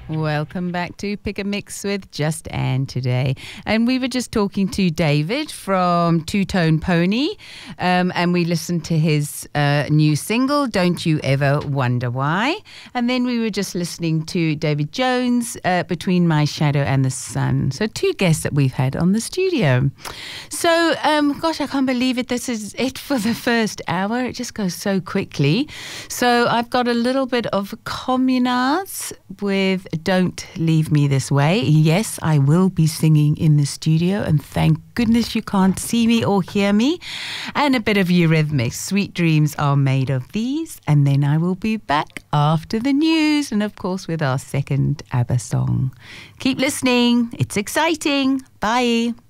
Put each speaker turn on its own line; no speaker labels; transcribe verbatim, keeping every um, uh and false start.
Welcome back to Pick a Mix with Just Anne today. And we were just talking to David from Two Tone Pony, um, and we listened to his uh, new single, Don't You Ever Wonder Why. And then we were just listening to David Jones, uh, Between My Shadow and the Sun. So two guests that we've had on the studio. So, um, gosh, I can't believe it. This is it for the first hour. It just goes so quickly. So I've got a little bit of Communards with Don't Leave Me This Way. Yes, I will be singing in the studio, and thank goodness you can't see me or hear me. And a bit of Eurythmics. Sweet Dreams Are Made of These. And then I will be back after the news, and of course with our second ABBA song. Keep listening. It's exciting. Bye.